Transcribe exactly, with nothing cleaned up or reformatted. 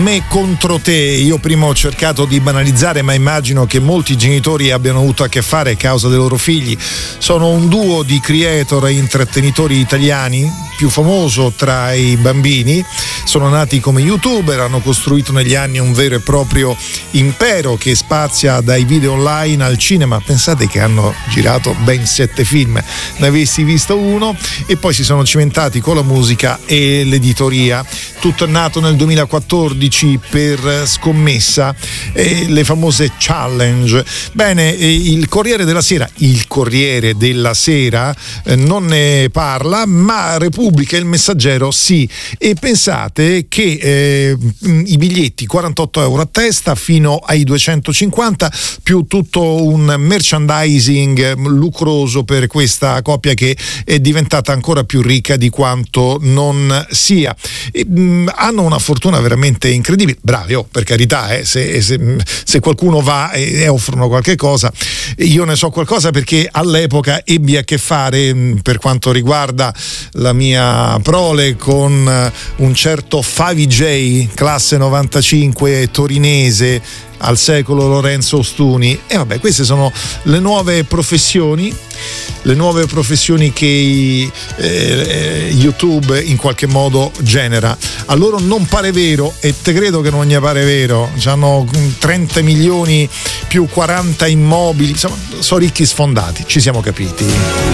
Me contro te. Io prima ho cercato di banalizzare, ma immagino che molti genitori abbiano avuto a che fare a causa dei loro figli. Sono un duo di creator e intrattenitori italiani, più famoso tra i bambini. Sono nati come youtuber, hanno costruito negli anni un vero e proprio impero che spazia dai video online al cinema. Pensate che hanno girato ben sette film, ne avessi visto uno, e poi si sono cimentati con la musica e l'editoria. Tutto è nato nel duemilaquattordici per Scommessa, eh, le famose challenge. Bene, eh, il Corriere della Sera, il Corriere della Sera eh, non ne parla, ma Repubblica e il Messaggero sì. E pensate che eh, i biglietti quarantotto euro a testa fino ai duecentocinquanta, più tutto un merchandising lucroso per questa coppia che è diventata ancora più ricca di quanto non sia. E, mh, hanno una fortuna veramente incredibile, bravi, oh, per carità, eh, se, se, se qualcuno va e, e offrono qualche cosa, io ne so qualcosa perché all'epoca ebbi a che fare, mh, per quanto riguarda la mia prole, con un certo Favi J, classe novantacinque torinese, al secolo Lorenzo Ostuni. E vabbè, queste sono le nuove professioni, le nuove professioni che eh, YouTube in qualche modo genera. A loro non pare vero, e te credo che non gli pare vero, hanno trenta milioni più quaranta immobili, insomma sono ricchi sfondati, ci siamo capiti.